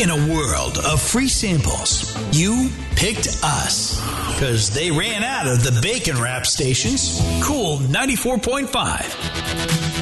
In a world of free samples, you picked us because they ran out of the bacon wrap stations. Cool 94.5.